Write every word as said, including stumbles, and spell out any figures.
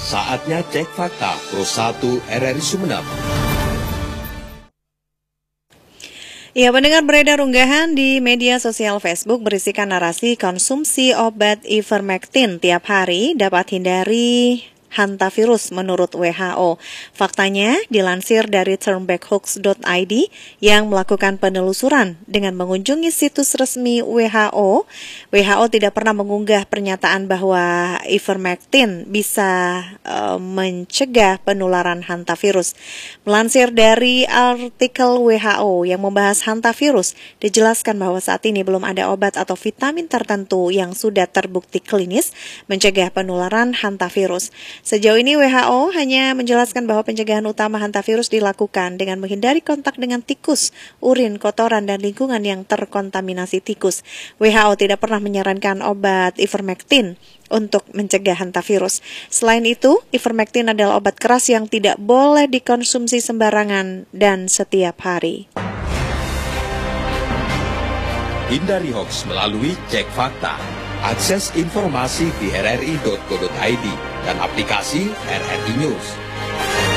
Saatnya cek fakta Pro satu R R I Sumeneb. Ya, pendengar, beredar unggahan di media sosial Facebook berisikan narasi konsumsi obat ivermectin tiap hari dapat hindari hantavirus menurut W H O. Faktanya dilansir dari turnbackhooks dot I D yang melakukan penelusuran dengan mengunjungi situs resmi W H O. W H O tidak pernah mengunggah pernyataan bahwa ivermectin bisa uh, mencegah penularan hantavirus. Melansir dari artikel W H O yang membahas hantavirus, dijelaskan bahwa saat ini belum ada obat atau vitamin tertentu yang sudah terbukti klinis mencegah penularan hantavirus. Sejauh ini W H O hanya menjelaskan bahwa pencegahan utama hantavirus dilakukan dengan menghindari kontak dengan tikus, urin, kotoran, dan lingkungan yang terkontaminasi tikus. W H O tidak pernah menyarankan obat ivermectin untuk mencegah hantavirus. Selain itu, ivermectin adalah obat keras yang tidak boleh dikonsumsi sembarangan dan setiap hari. Hindari hoax melalui Cek Fakta. Akses informasi di r r i dot co dot i d dan aplikasi R R I News.